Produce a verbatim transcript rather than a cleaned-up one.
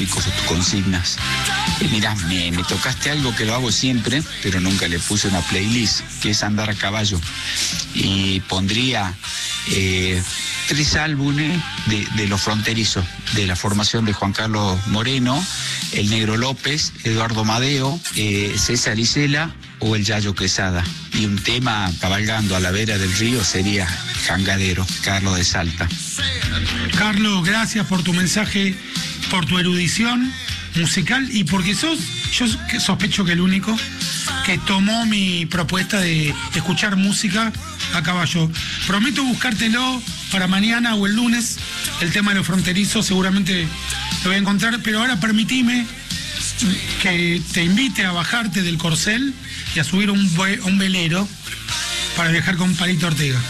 con tus consignas. Eh, mirá, me, me tocaste algo que lo hago siempre, pero nunca le puse una playlist, que es andar a caballo. Y pondría eh, tres álbumes de, de Los Fronterizos, de la formación de Juan Carlos Moreno, El Negro López, Eduardo Madeo, eh, César Isela o el Yayo Quesada. Y un tema cabalgando a la vera del río sería Jangadero, Carlos de Salta. Carlos, gracias por tu mensaje, por tu erudición musical y porque sos, yo sospecho que el único que tomó mi propuesta de escuchar música a caballo. Prometo buscártelo para mañana o el lunes, el tema de Los Fronterizos, seguramente lo voy a encontrar, pero ahora permitime que te invite a bajarte del corcel y a subir un, un velero para viajar con Palito Ortega.